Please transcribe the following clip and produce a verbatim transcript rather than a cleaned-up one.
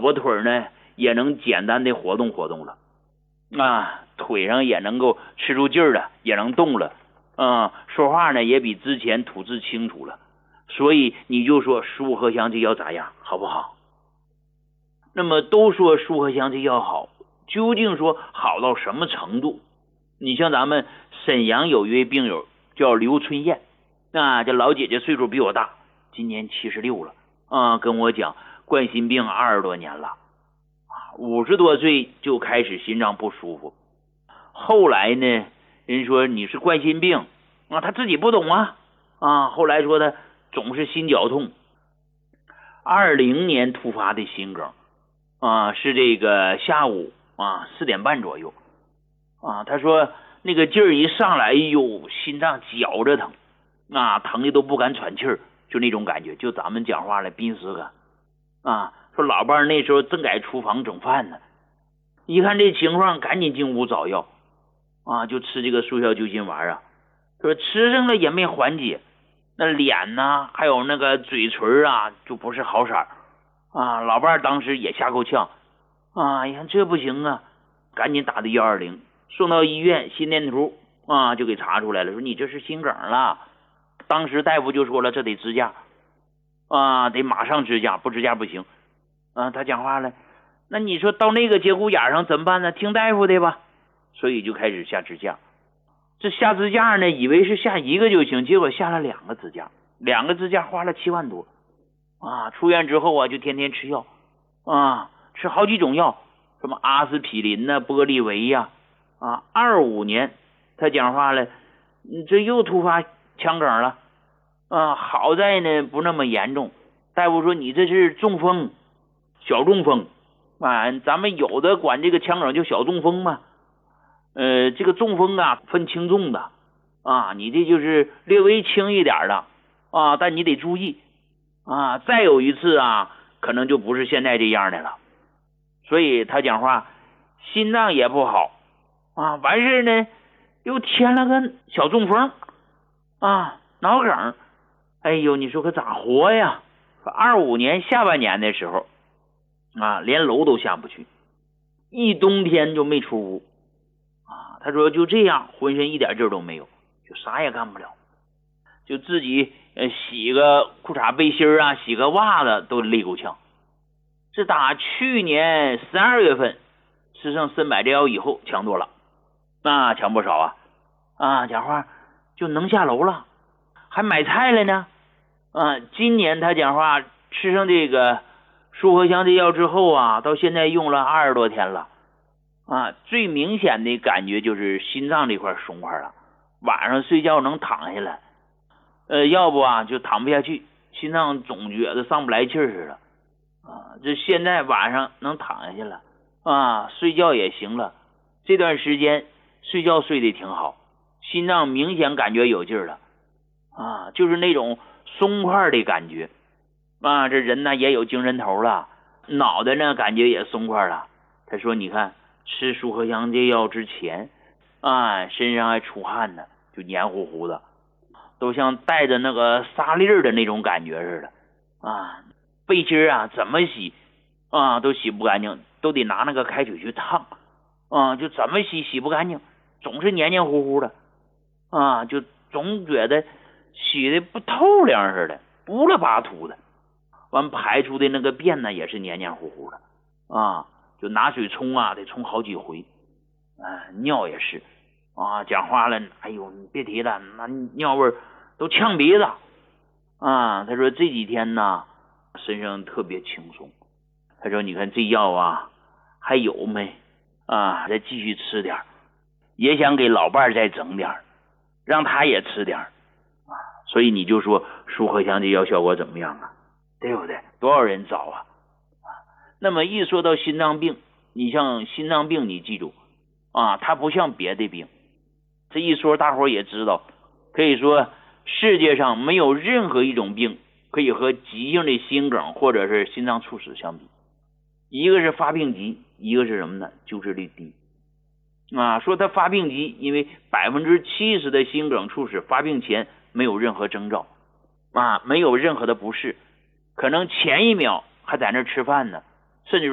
膊腿呢也能简单的活动活动了，啊，腿上也能够吃出劲儿了，也能动了，啊，说话呢也比之前吐字清楚了。所以你就说舒和香这药咋样，好不好？那么都说舒和香这药好，究竟说好到什么程度？你像咱们沈阳有一位病友叫刘春燕，啊，这老姐姐岁数比我大，今年七十六了啊，跟我讲冠心病二十多年了，五十多岁就开始心脏不舒服，后来呢，人说你是冠心病啊，他自己不懂啊啊，后来说他总是心绞痛，二零年突发的心梗啊，是这个下午啊四点半左右啊，他说那个劲儿一上来，哎呦，心脏绞着疼啊，疼的都不敢喘气儿，就那种感觉，就咱们讲话了，濒死感啊。说老伴儿那时候正在厨房整饭呢，一看这情况，赶紧进屋找药啊，就吃这个速效救心丸啊。说吃上了也没缓解，那脸呐，还有那个嘴唇啊，就不是好色啊。老伴儿当时也吓够呛啊，一看这不行啊，赶紧打的一二零，送到医院，心电图啊就给查出来了，说你这是心梗了。当时大夫就说了，这得支架啊，得马上支架，不支架不行啊。他讲话了，那你说到那个节骨眼上怎么办呢？听大夫的吧，所以就开始下支架。这下支架呢，以为是下一个就行，结果下了两个支架，两个支架花了七万多啊。出院之后啊，就天天吃药啊，吃好几种药，什么阿司匹林呐、玻利维呀啊。二五年他讲话了，这又突发腔梗了啊，好在呢不那么严重，大夫说你这是中风，小中风啊，咱们有的管这个腔梗叫小中风嘛。呃，这个中风啊分轻重的啊，你这就是略微轻一点的啊，但你得注意啊，再有一次啊，可能就不是现在这样的了。所以他讲话，心脏也不好啊，完事呢又添了个小中风啊，脑梗，哎呦，你说可咋活呀？二五年下半年的时候啊，连楼都下不去，一冬天就没出屋。啊，他说就这样，浑身一点劲儿都没有，就啥也干不了，就自己呃洗个裤衩背心啊，洗个袜子都累够呛。是打去年十二月份吃上参柏这药以后强多了，那强不少啊啊！讲话就能下楼了，还买菜了呢啊！今年他讲话吃上这个舒和香这药之后啊，到现在用了二十多天了。啊，最明显的感觉就是心脏这块松快了，晚上睡觉能躺下来，呃，要不啊就躺不下去，心脏总觉得上不来气儿似的啊。这现在晚上能躺下去了啊，睡觉也行了，这段时间睡觉睡得挺好，心脏明显感觉有劲儿了啊，就是那种松快的感觉啊。这人呢也有精神头了，脑袋呢感觉也松快了。他说你看吃舒和香这药之前啊，身上还出汗呢，就黏糊糊的，都像带着那个沙粒儿的那种感觉似的啊。背心啊怎么洗啊都洗不干净，都得拿那个开水去烫啊，就怎么洗洗不干净，总是黏黏糊糊的啊，就总觉得洗的不透亮似的，乌了巴涂的。完排出的那个便呢也是黏黏糊糊的啊，就拿水冲啊，得冲好几回。啊，尿也是啊，讲话了，哎呦，你别提了，那尿味都呛鼻子啊。他说这几天呢，身上特别轻松。他说，你看这药啊，还有没啊？再继续吃点，也想给老伴儿再整点，让他也吃点啊。所以你就说舒和香这药效果怎么样啊？对不对？多少人找啊？那么一说到心脏病，你像心脏病，你记住啊，它不像别的病。这一说大伙也知道，可以说世界上没有任何一种病可以和急性的心梗或者是心脏猝死相比。一个是发病急，一个是什么呢？救治率低啊。说它发病急，因为百分之七十的心梗猝死发病前没有任何征兆啊，没有任何的不适，可能前一秒还在那吃饭呢，甚至